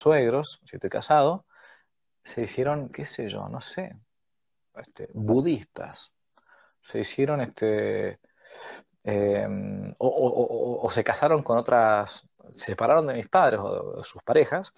suegros, si estoy casado, se hicieron, qué sé yo, no sé, budistas, se hicieron, o se casaron con otras, se separaron de mis padres o de sus parejas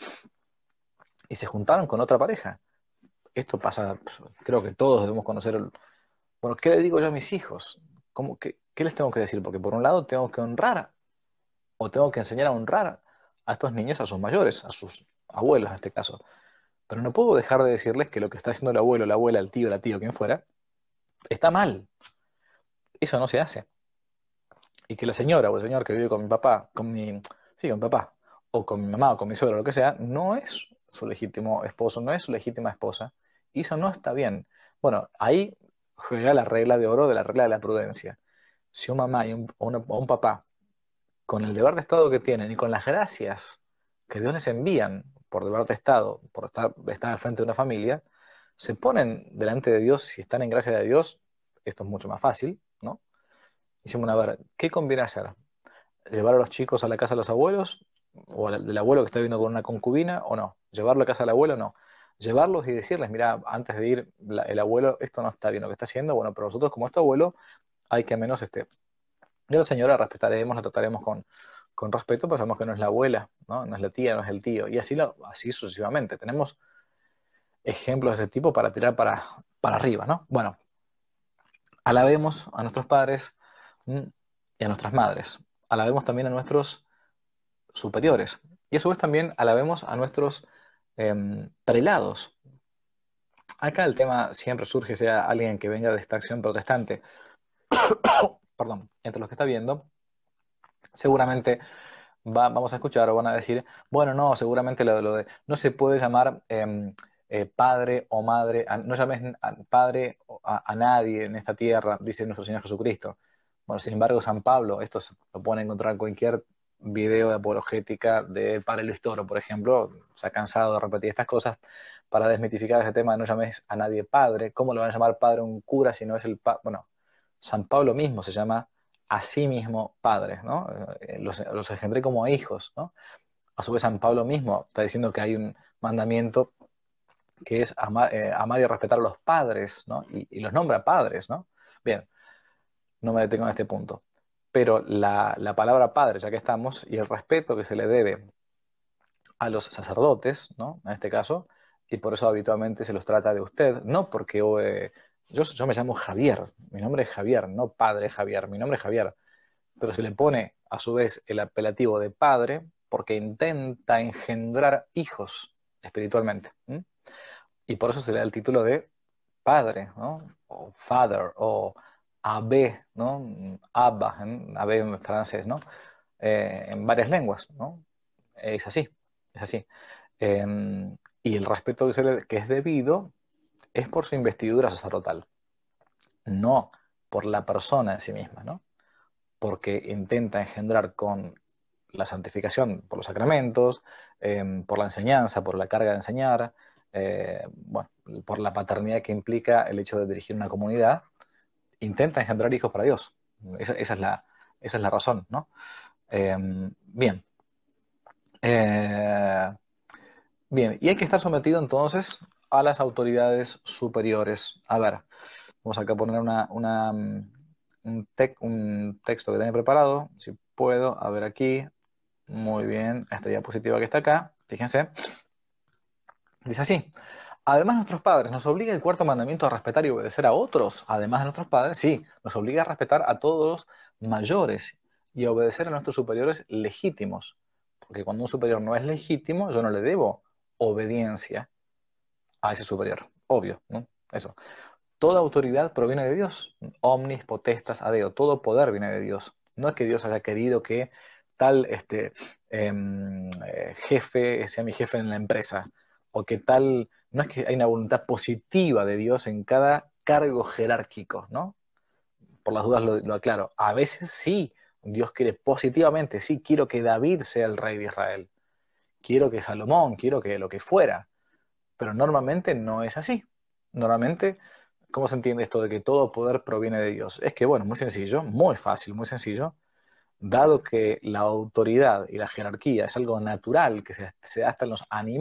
y se juntaron con otra pareja. Esto pasa, creo que todos debemos conocer. Bueno, ¿qué le digo yo a mis hijos? ¿Qué les tengo que decir? Porque por un lado tengo que honrar o tengo que enseñar a honrar a estos niños, a sus mayores, a sus abuelos en este caso. Pero no puedo dejar de decirles que lo que está haciendo el abuelo, la abuela, el tío, la tía, quien fuera, está mal. Eso no se hace. Y que la señora o el señor que vive con mi papá, sí, con mi papá, o con mi mamá o con mi suegro, lo que sea, no es su legítimo esposo, no es su legítima esposa. Y eso no está bien. Bueno, ahí juega la regla de oro de la regla de la prudencia. Si un mamá o un papá, con el deber de Estado que tienen y con las gracias que Dios les envían por deber de Estado, por estar al frente de una familia, se ponen delante de Dios, si están en gracia de Dios, esto es mucho más fácil, ¿no? Dicen, a ver, ¿qué conviene hacer? ¿Llevar a los chicos a la casa de los abuelos? ¿O del abuelo que está viviendo con una concubina? ¿O no? ¿Llevarlo a casa del abuelo? No. Llevarlos y decirles, mira, antes de ir, el abuelo, esto no está bien lo que está haciendo, bueno, pero nosotros como este abuelo, hay que al menos de la señora respetaremos, la trataremos con respeto, pues sabemos que no es la abuela, ¿no? No es la tía, no es el tío, y así sucesivamente. Tenemos ejemplos de ese tipo para tirar para arriba, ¿no? Bueno, alabemos a nuestros padres y a nuestras madres. Alabemos también a nuestros superiores. Y a su vez también alabemos a nuestros prelados. Acá el tema siempre surge, sea alguien que venga de esta acción protestante, perdón, entre los que está viendo, seguramente vamos a escuchar o van a decir, bueno, no, seguramente lo de no se puede llamar padre o madre, no llames padre a nadie en esta tierra, dice nuestro Señor Jesucristo. Bueno, sin embargo, San Pablo, esto se lo pueden encontrar en cualquier video de apologética de Padre Luis Toro, por ejemplo, se ha cansado de repetir estas cosas para desmitificar ese tema de no llames a nadie padre. ¿Cómo lo van a llamar padre a un cura si no es el padre? Bueno, San Pablo mismo se llama a sí mismo padres, ¿no? Los engendré como hijos, ¿no? A su vez San Pablo mismo está diciendo que hay un mandamiento que es amar y respetar a los padres, ¿no? Y los nombra padres, ¿no? Bien, no me detengo en este punto. Pero la palabra padre, ya que estamos, y el respeto que se le debe a los sacerdotes, ¿no? En este caso, y por eso habitualmente se los trata de usted, no porque yo me llamo Javier, mi nombre es Javier, no padre Javier, mi nombre es Javier, pero se le pone a su vez el apelativo de padre porque intenta engendrar hijos espiritualmente. ¿M? Y por eso se le da el título de padre, ¿no? O father, o abbé, ¿no? Abba, abbé en francés, ¿no? En varias lenguas, ¿no? Es así, es así. Y el respeto que es debido es por su investidura sacerdotal, no por la persona en sí misma, ¿no? Porque intenta engendrar con la santificación por los sacramentos, por la enseñanza, por la carga de enseñar, bueno, por la paternidad que implica el hecho de dirigir una comunidad, intenta engendrar hijos para Dios. Esa es la razón, ¿no? Bien. Eh, bien, y hay que estar sometido entonces a las autoridades superiores. A ver, vamos acá a poner un texto que tenía preparado, si puedo, a ver aquí. Muy bien, esta diapositiva que está acá, fíjense, dice así. Además, nuestros padres, ¿nos obliga el cuarto mandamiento a respetar y obedecer a otros? Además de nuestros padres, sí, nos obliga a respetar a todos los mayores y a obedecer a nuestros superiores legítimos. Porque cuando un superior no es legítimo, yo no le debo obediencia a ese superior. Obvio, ¿no? Eso. Toda autoridad proviene de Dios. Omnis potestas ad Deo. Todo poder viene de Dios. No es que Dios haya querido que tal jefe sea mi jefe en la empresa. O que tal. No es que hay una voluntad positiva de Dios en cada cargo jerárquico, ¿no? Por las dudas lo aclaro. A veces sí, Dios quiere positivamente. Sí, quiero que David sea el rey de Israel. Quiero que Salomón, quiero que lo que fuera. Pero normalmente no es así. Normalmente, ¿cómo se entiende esto de que todo poder proviene de Dios? Es que, bueno, muy sencillo, muy fácil, muy sencillo. Dado que la autoridad y la jerarquía es algo natural que se da hasta en los animales,